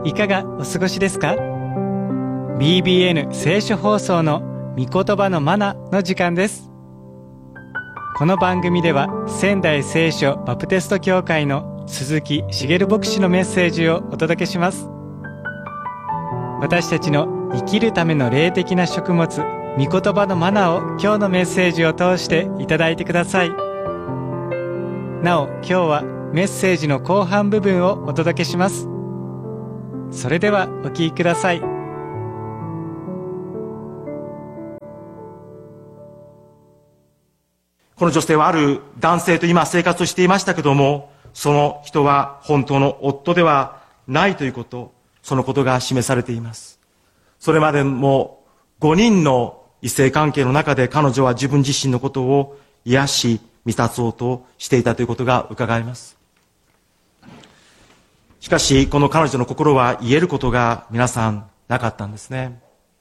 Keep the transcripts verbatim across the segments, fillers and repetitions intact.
いかがお過ごしですか？ ビービーエヌ 聖書放送の御言葉のマナの時間です。この番組では仙台聖書バプテスト教会の鈴木茂牧師のメッセージをお届けします。私たちの生きるための霊的な食物、御言葉のマナを今日のメッセージを通していただいてください。なお、今日はメッセージの後半部分をお届けします。それではお聞きください。 この女性はある男性と今生活をしていましたけども、その人は本当の夫ではないということ、そのことが示されています。それまでもごにんの異性関係の中で彼女は自分自身のことを癒し満たそうとしていたということが伺えます。しかしこの彼女の心は癒えることが皆さんなかったんですね。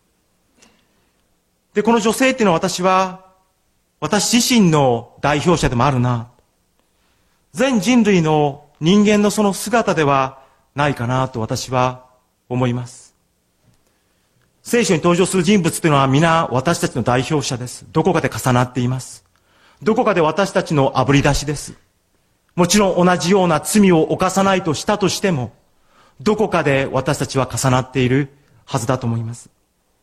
で、この女性っていうのは私は私自身の代表者でもあるな、全人類の人間のその姿ではないかなと私は思います。聖書に登場する人物というのは皆私たちの代表者です。どこかで重なっています。どこかで私たちのあぶり出しです。もちろん同じような罪を犯さないとしたとしても、どこかで私たちは重なっているはずだと思います。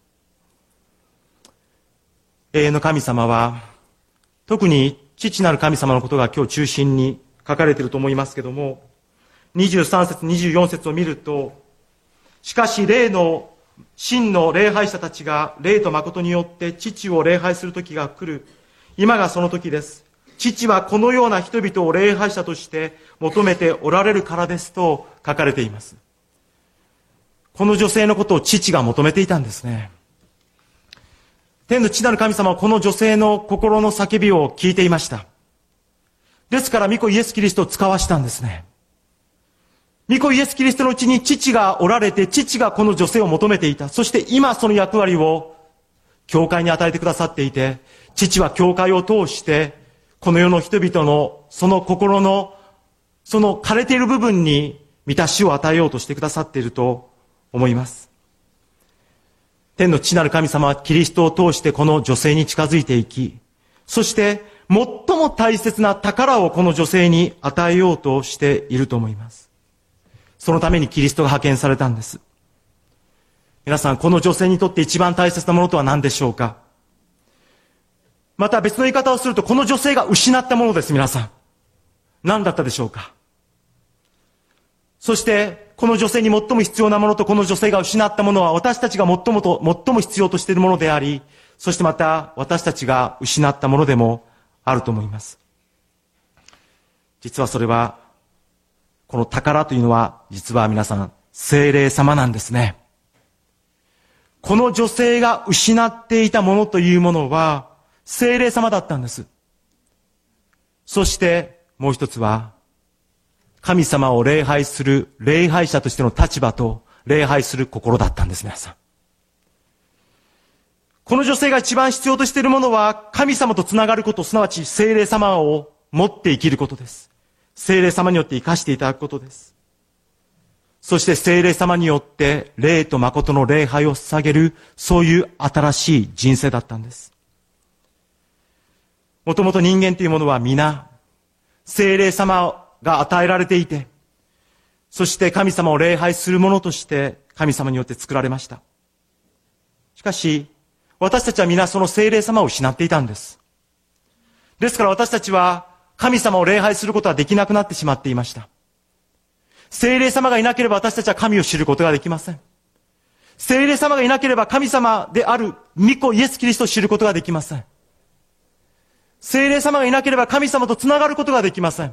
永遠の神様は、特に父なる神様のことが今日中心に書かれていると思いますけども、にじゅうさん節、にじゅうよん節を見ると、しかし霊の、真の礼拝者たちが霊と誠によって父を礼拝する時が来る。今がその時です。父はこのような人々を礼拝者として求めておられるからですと書かれています。この女性のことを父が求めていたんですね。天の父なる神様はこの女性の心の叫びを聞いていました。ですから御子イエスキリストを使わしたんですね。御子イエスキリストのうちに父がおられて、父がこの女性を求めていた。そして今その役割を教会に与えてくださっていて、父は教会を通してこの世の人々のその心のその枯れている部分に満たしを与えようとしてくださっていると思います。天の父なる神様はキリストを通してこの女性に近づいていき、そして最も大切な宝をこの女性に与えようとしていると思います。そのためにキリストが派遣されたんです。皆さん、この女性にとって一番大切なものとは何でしょうか？また別の言い方をすると、この女性が失ったものです。皆さん、何だったでしょうか？そしてこの女性に最も必要なものとこの女性が失ったものは、私たちが最もと最も必要としているものであり、そしてまた私たちが失ったものでもあると思います。実はそれは、この宝というのは実は皆さん聖霊様なんですね。この女性が失っていたものというものは聖霊様だったんです。そしてもう一つは、神様を礼拝する礼拝者としての立場と礼拝する心だったんです。皆さん、この女性が一番必要としているものは神様とつながること、すなわち聖霊様を持って生きることです。聖霊様によって生かしていただくことです。そして聖霊様によって霊と誠の礼拝を捧げる、そういう新しい人生だったんです。もともと人間というものは皆聖霊様が与えられていて、そして神様を礼拝するものとして神様によって作られました。しかし私たちは皆その聖霊様を失っていたんです。ですから私たちは神様を礼拝することはできなくなってしまっていました。聖霊様がいなければ私たちは神を知ることができません。聖霊様がいなければ神様である御子イエスキリストを知ることができません。聖霊様がいなければ神様とつながることができません。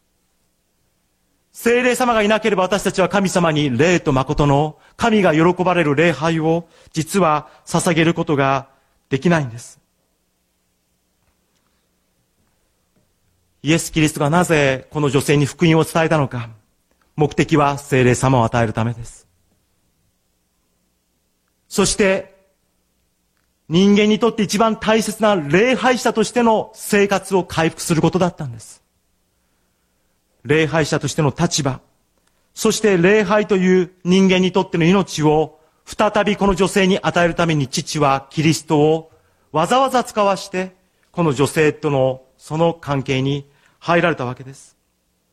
聖霊様がいなければ私たちは神様に霊と誠の神が喜ばれる礼拝を実は捧げることができないんです。イエス・キリストがなぜこの女性に福音を伝えたのか。目的は聖霊様を与えるためです。そして人間にとって一番大切な礼拝者としての生活を回復することだったんです。礼拝者としての立場、 そして礼拝という人間にとっての命を再びこの女性に与えるために父はキリストをわざわざ使わして、この女性とのその関係に入られたわけです。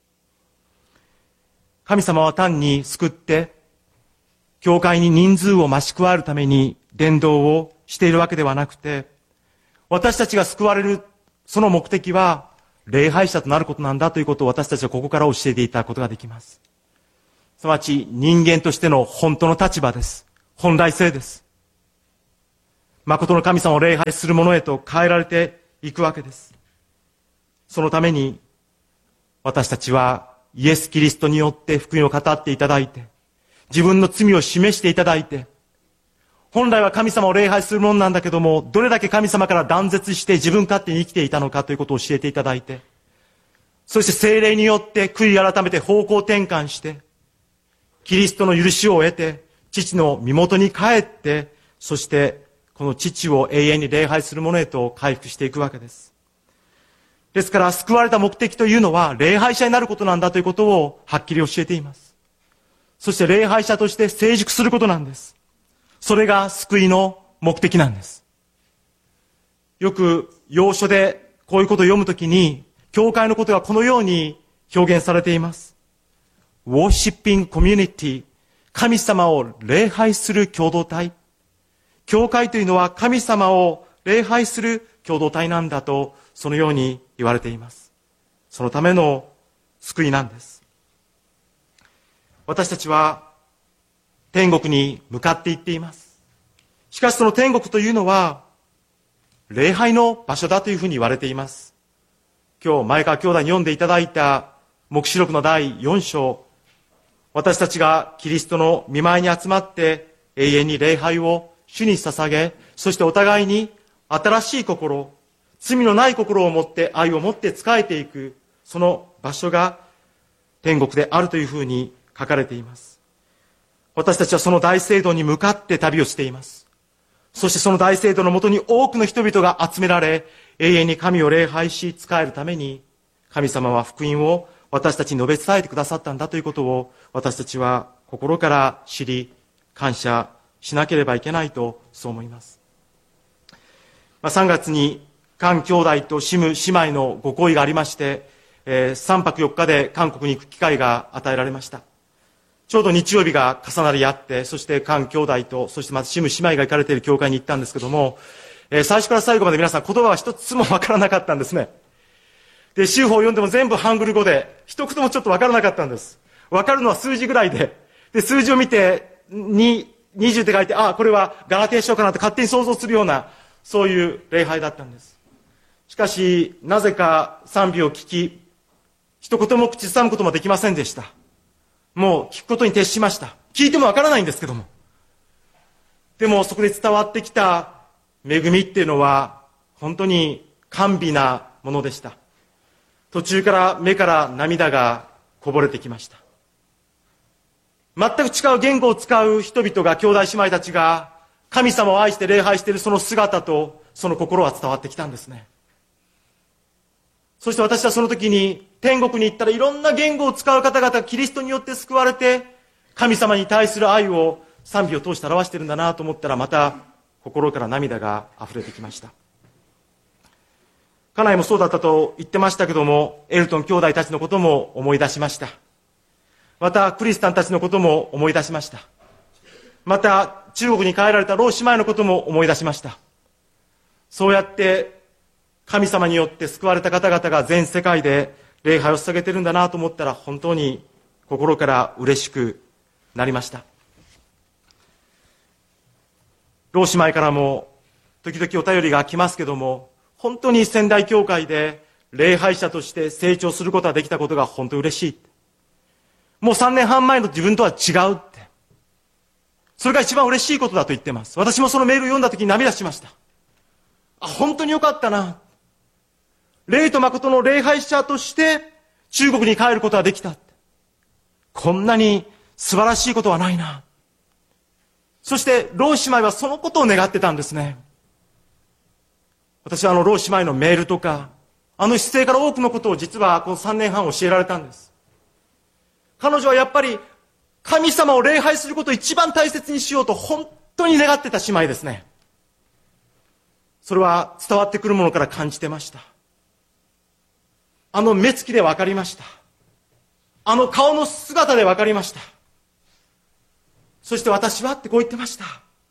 神様は単に救って、教会に人数を増し加えるために伝道をしているわけではなくて、私たちが救われるその目的は礼拝者となることなんだということを私たちはここから教えていただくことができます。すなわち人間としての本当の立場です。本来性です。誠の神様を礼拝する者へと変えられていくわけです。そのために私たちはイエス・キリストによって福音を語っていただいて、自分の罪を示していただいて、本来は神様を礼拝するものなんだけども、どれだけ神様から断絶して自分勝手に生きていたのかということを教えていただいて、そして聖霊によって悔い改めて方向転換して、キリストの許しを得て、父の身元に帰って、そしてこの父を永遠に礼拝する者へと回復していくわけです。ですから救われた目的というのは礼拝者になることなんだということをはっきり教えています。そして礼拝者として成熟することなんです。それが救いの目的なんです。よく要所でこういうことを読むときに、教会のことがこのように表現されています。Worshipping Community、神様を礼拝する共同体。教会というのは神様を礼拝する共同体なんだと、そのように言われています。そのための救いなんです。私たちは天国に向かっていっています。しかしその天国というのは礼拝の場所だというふうに言われています。今日前川兄弟に読んでいただいた黙示録のだいよん章、私たちがキリストの御前に集まって永遠に礼拝を主に捧げ、そしてお互いに新しい心、罪のない心を持って愛を持って仕えていく、その場所が天国であるというふうに書かれています。私たちはその大聖堂に向かって旅をしています。そしてその大聖堂のもとに多くの人々が集められ、永遠に神を礼拝し仕えるために、神様は福音を私たちに述べ伝えてくださったんだということを、私たちは心から知り、感謝しなければいけないと、そう思います。まあ、さんがつに韓兄弟とシム姉妹のご厚意がありまして、えー、さんぱくよっかで韓国に行く機会が与えられました。ちょうど日曜日が重なり合って、そして韓兄弟と、そしてまずシム姉妹が行かれている教会に行ったんですけども、えー、最初から最後まで皆さん言葉は一つもわからなかったんですね。で、修法を読んでも全部ハングル語で、一言もちょっとわからなかったんです。わかるのは数字ぐらいで、で、数字を見て、に、にじゅうって書いて、ああ、これはガラテヤ書かなって勝手に想像するような、そういう礼拝だったんです。しかし、なぜか賛美を聞き、一言も口ずさむこともできませんでした。もう聞くことに徹しました。聞いてもわからないんですけども。でもそこで伝わってきた恵みっていうのは、本当に甘美なものでした。途中から目から涙がこぼれてきました。全く違う言語を使う人々が、兄弟姉妹たちが、神様を愛して礼拝しているその姿と、その心は伝わってきたんですね。そして私はその時に、天国に行ったらいろんな言語を使う方々がキリストによって救われて、神様に対する愛を賛美を通して表しているんだなと思ったら、また心から涙が溢れてきました。家内もそうだったと言ってましたけども、エルトン兄弟たちのことも思い出しました。またクリスタンたちのことも思い出しました。また中国に帰られた老姉妹のことも思い出しました。そうやって神様によって救われた方々が全世界で礼拝を捧げてるんだなと思ったら、本当に心から嬉しくなりました。老姉妹からも時々お便りが来ますけども、本当に仙台教会で礼拝者として成長することができたことが本当に嬉しい。もうさんねんはん前の自分とは違うって。それが一番嬉しいことだと言ってます。私もそのメールを読んだ時に涙しました。あ、本当によかったな。霊と誠の礼拝者として中国に帰ることができた。こんなに素晴らしいことはないな。そして老姉妹はそのことを願ってたんですね。私はあの老姉妹のメールとか、あの姿勢から多くのことを実はこのさんねんはん教えられたんです。 彼女はやっぱり神様を礼拝することを一番大切にしようと本当に願ってた姉妹ですね。それは伝わってくるものから感じてました。あの目つきで分かりました。あの顔の姿で分かりました。そして私はってこう言ってました。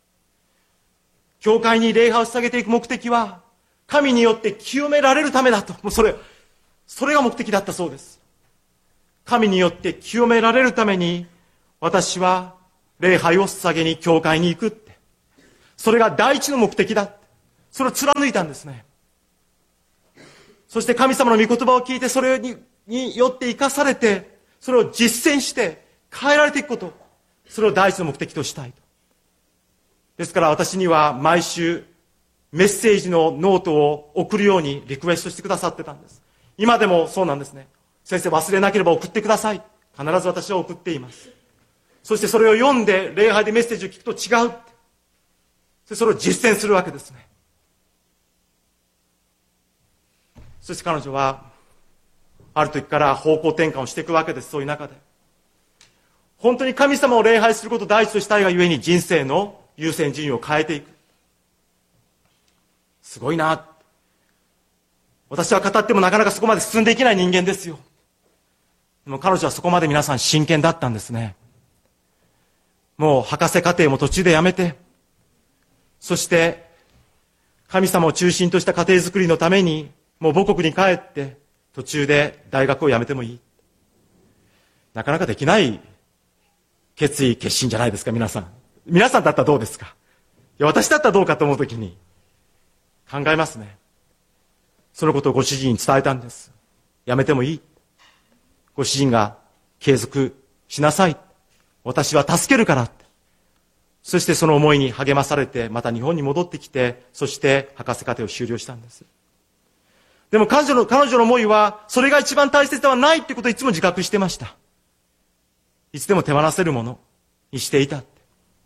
教会に礼拝を捧げていく目的は神によって清められるためだと。もうそれ、それが目的だったそうです。神によって清められるために私は礼拝を捧げに教会に行くって。それが第一の目的だって。それを貫いたんですね。そして神様の御言葉を聞いてそれに、によって生かされて、それを実践して変えられていくこと。それを第一の目的としたいと。ですから私には毎週メッセージのノートを送るようにリクエストしてくださってたんです。今でもそうなんですね。先生忘れなければ送ってください。必ず私は送っています。そしてそれを読んで礼拝でメッセージを聞くと違うって。それを実践するわけですね。そして彼女はある時から方向転換をしていくわけです。そういう中で本当に神様を礼拝することを第一としたいがゆえに人生の優先順位を変えていく。すごいな。私は語ってもなかなかそこまで進んでいけない人間ですよ。でも彼女はそこまで皆さん真剣だったんですね。もう博士課程も途中でやめて、そして神様を中心とした家庭づくりのためにもう母国に帰って途中で大学を辞めてもいい。なかなかできない決意決心じゃないですか。皆さん皆さんだったらどうですか。いや私だったらどうかと思うときに考えますね。そのことをご主人に伝えたんです。辞めてもいい。ご主人が継続しなさい。私は助けるからって。そしてその思いに励まされてまた日本に戻ってきて、そして博士課程を修了したんです。でも彼女の、彼女の思いはそれが一番大切ではないってことをいつも自覚してました。いつでも手放せるものにしていたって。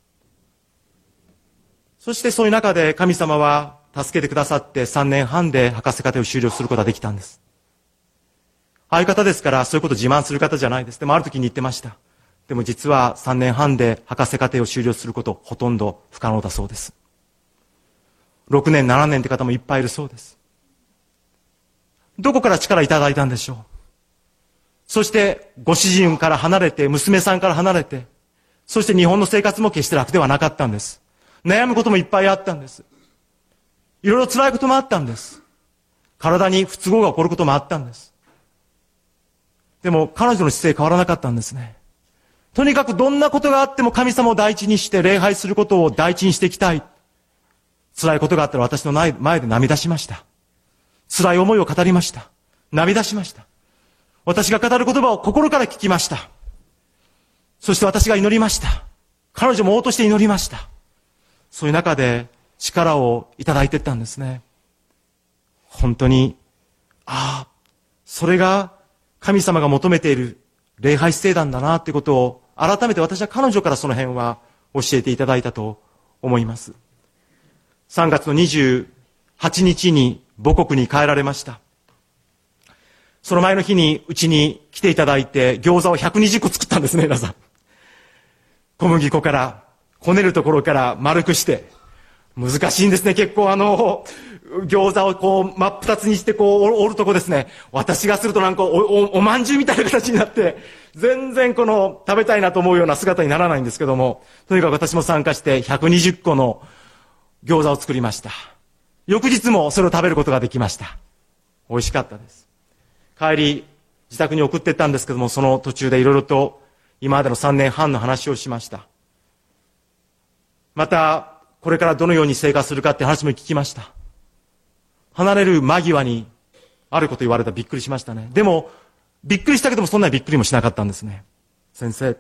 そしてそういう中で神様は助けてくださってさんねんはんで博士課程を修了することができたんです。ああいう方ですからそういうことを自慢する方じゃないです。でもある時に言ってました。でも実はさんねんはんで博士課程を修了することほとんど不可能だそうです。ろくねんななねんって方もいっぱいいるそうです。どこから力いただいたんでしょう。そしてご主人から離れて、娘さんから離れて、そして日本の生活も決して楽ではなかったんです。悩むこともいっぱいあったんです。いろいろ辛いこともあったんです。体に不都合が起こることもあったんです。でも彼女の姿勢変わらなかったんですね。とにかくどんなことがあっても神様を第一にして礼拝することを第一にしていきたい。辛いことがあったら私の前で涙しました。辛い思いを語りました。涙しました。私が語る言葉を心から聞きました。そして私が祈りました。彼女も応として祈りました。そういう中で力をいただいていったんですね。本当に、ああ、それが神様が求めている礼拝姿勢なんだなってことを改めて私は彼女からその辺は教えていただいたと思います。さんがつのにじゅうはちにちに母国に帰られました。その前の日にうちに来ていただいて餃子をひゃくにじゅっこ作ったんですね、皆さん。小麦粉からこねるところから丸くして難しいんですね。結構あの餃子をこう真っ二つにしてこう折るとこですね。私がするとなんか お, お, おまんじゅうみたいな形になって全然この食べたいなと思うような姿にならないんですけども、とにかく私も参加してひゃくにじゅっこの餃子を作りました。翌日もそれを食べることができました。美味しかったです。帰り自宅に送っていったんですけども、その途中でいろいろと今までのさんねんはんの話をしました。またこれからどのように生活するかって話も聞きました。離れる間際にあること言われたらびっくりしましたね。でもびっくりしたけどもそんなにびっくりもしなかったんですね。先生、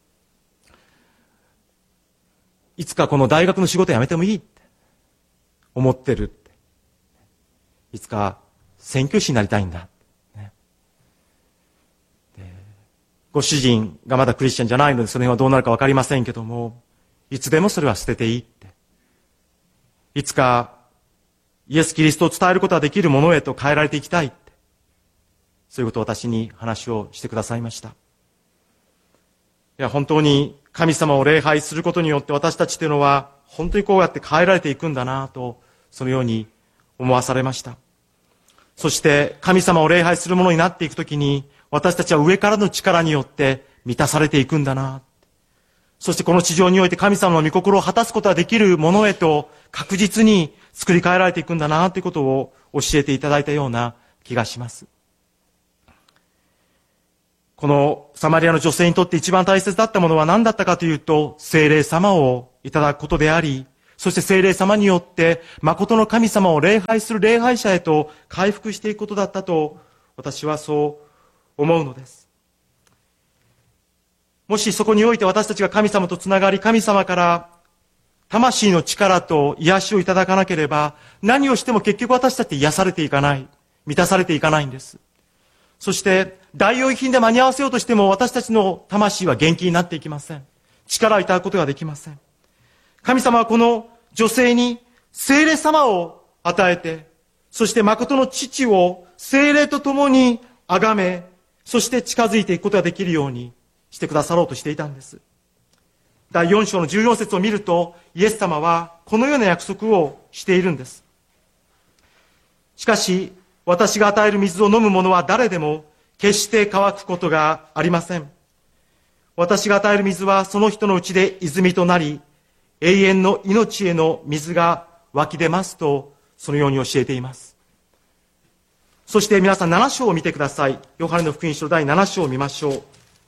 いつかこの大学の仕事辞めてもいいって思ってるって。いつか宣教師になりたいんだ、ね、ご主人がまだクリスチャンじゃないのでその辺はどうなるか分かりませんけども、いつでもそれは捨てていいって。いつかイエス・キリストを伝えることができるものへと変えられていきたいって、そういうことを私に話をしてくださいました。 や、本当に神様を礼拝することによって私たちというのは、本当にこうやって変えられていくんだなと、そのように思わされました。そして神様を礼拝するものになっていくときに、私たちは上からの力によって満たされていくんだな。そしてこの地上において神様の御心を果たすことができるものへと確実に作り変えられていくんだなということを教えていただいたような気がします。このサマリアの女性にとって一番大切だったものは何だったかというと、聖霊様をいただくことであり、そして聖霊様によって誠の神様を礼拝する礼拝者へと回復していくことだったと、私はそう思うのです。もしそこにおいて私たちが神様とつながり、神様から魂の力と癒しをいただかなければ、何をしても結局私たちって癒されていかない、満たされていかないんです。そして代用品で間に合わせようとしても、私たちの魂は元気になっていきません。力をいただくことができません。神様はこの女性に聖霊様を与えて、そして誠の父を聖霊と共に崇め、そして近づいていくことができるようにしてくださろうとしていたんです。だいよん章のじゅうよん節を見ると、イエス様はこのような約束をしているんです。しかし、私が与える水を飲む者は誰でも決して乾くことがありません。私が与える水はその人のうちで泉となり、永遠の命への水が湧き出ますと、そのように教えています。そして皆さんなな章を見てください。ヨハネの福音書だいなな章を見ましょう。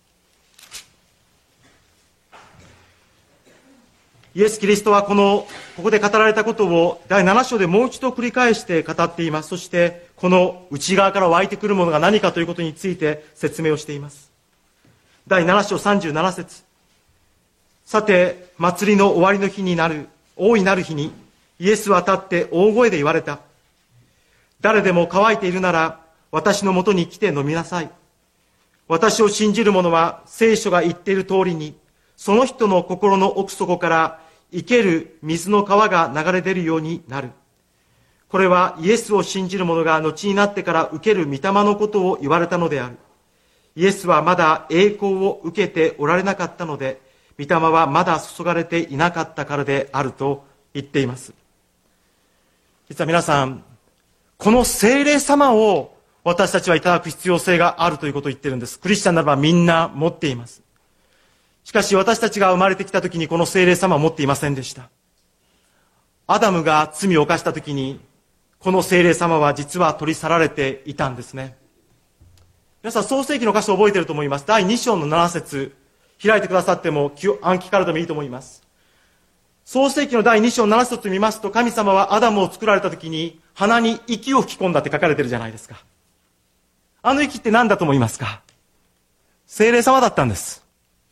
イエス・キリストはこの、ここで語られたことをだいなな章でもう一度繰り返して語っています。そして、この内側から湧いてくるものが何かということについて説明をしています。だいなな章さんじゅうなな節。さて、祭りの終わりの日になる、大いなる日に、イエスは立って大声で言われた。誰でも乾いているなら、私のもとに来て飲みなさい。私を信じる者は、聖書が言っている通りに、その人の心の奥底から生ける水の川が流れ出るようになる。これはイエスを信じる者が後になってから受ける御霊のことを言われたのである。イエスはまだ栄光を受けておられなかったので、御霊はまだ注がれていなかったからであると言っています。実は皆さん、この聖霊様を私たちはいただく必要性があるということを言っているんです。クリスチャンならばみんな持っています。しかし私たちが生まれてきたときにこの聖霊様は持っていませんでした。アダムが罪を犯したときに、この聖霊様は実は取り去られていたんですね。皆さん創世記の箇所を覚えていると思います。だいに章のなな節、開いてくださっても暗記からでもいいと思います。創世記のだいに章のなな節を見ますと、神様はアダムを作られたときに鼻に息を吹き込んだって書かれてるじゃないですか。あの息って何だと思いますか？聖霊様だったんです。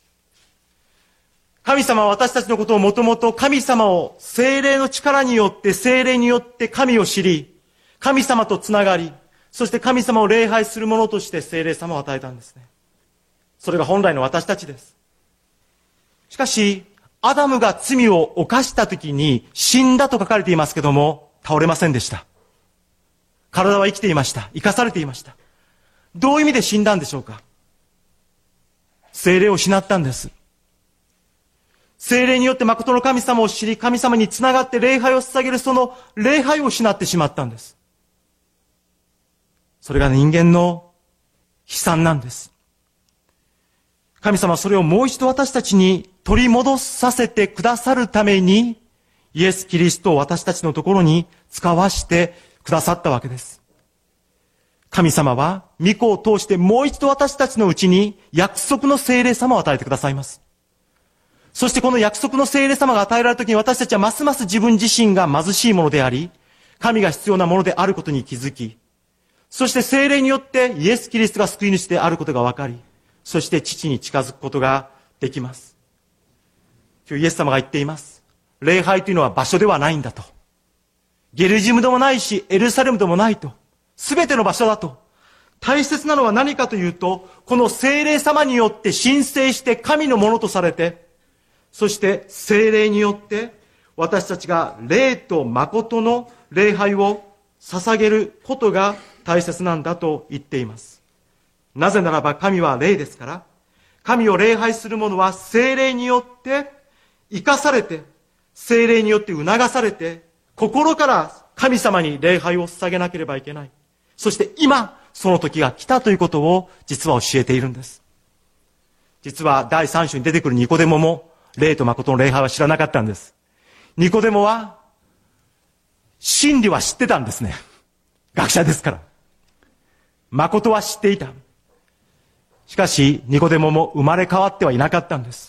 神様は私たちのことをもともと神様を聖霊の力によって聖霊によって神を知り、神様とつながり、そして神様を礼拝する者として聖霊様を与えたんですね。それが本来の私たちです。しかし、アダムが罪を犯した時に死んだと書かれていますけども、倒れませんでした。体は生きていました。生かされていました。どういう意味で死んだんでしょうか？聖霊を失ったんです。聖霊によって誠の神様を知り、神様につながって礼拝を捧げるその礼拝を失ってしまったんです。それが人間の悲惨なんです。神様はそれをもう一度私たちに取り戻させてくださるために、イエス・キリストを私たちのところに使わしてくださったわけです。神様は御子を通してもう一度私たちのうちに約束の聖霊様を与えてくださいます。そしてこの約束の聖霊様が与えられるときに、私たちはますます自分自身が貧しいものであり、神が必要なものであることに気づき、そして聖霊によってイエス・キリストが救い主であることが分かり、そして父に近づくことができます。今日イエス様が言っています。礼拝というのは場所ではないんだと。ゲルジムでもないし、エルサレムでもないと。すべての場所だと。大切なのは何かというと、この聖霊様によって神聖して神のものとされて、そして聖霊によって私たちが霊と誠の礼拝を捧げることが大切なんだと言っています。なぜならば神は霊ですから、 神を礼拝する者は聖霊によって生かされて、聖霊によって促されて、心から神様に礼拝を捧げなければいけない。そして今、その時が来たということを実は教えているんです。実は第三章に出てくるニコデモも、霊と誠の礼拝は知らなかったんです。ニコデモは、真理は知ってたんですね。学者ですから。誠は知っていた。しかし、ニコデモも生まれ変わってはいなかったんです。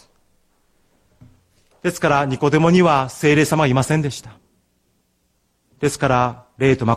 ですから、ニコデモには聖霊様はいませんでした。ですから、霊と誠